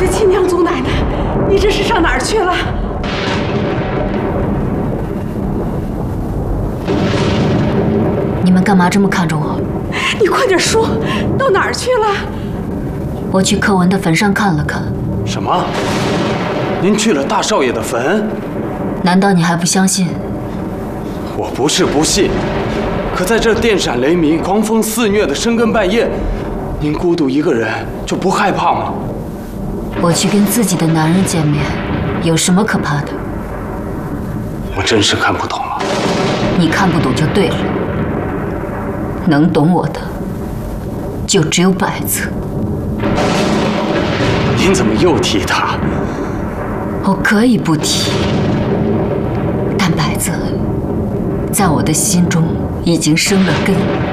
的亲娘祖奶奶，你这是上哪儿去了？ 你们干嘛这么看着我？ 你快点说，到哪儿去了？ 我去柯文的坟上看了看。 什么？您去了大少爷的坟？ 难道你还不相信？ 我不是不信，可在这电闪雷鸣、狂风肆虐的深更半夜，您孤独一个人就不害怕吗？ 我去跟自己的男人见面，有什么可怕的？ 我真是看不懂了。 你看不懂就对了。能懂我的，就只有百子。 您怎么又提他？ 我可以不提，但百子在我的心中已经生了根。